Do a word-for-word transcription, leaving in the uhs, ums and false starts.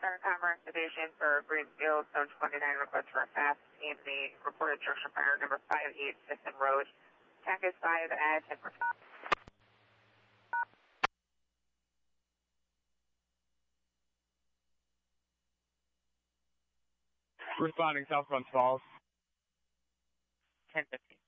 Star Commerce Division for Greenfield, Zone twenty-nine, request for a fast in the reported structure fire number five eight Sisson Road. Tank is five at ten percent. Responding, South Front Falls. ten fifteen.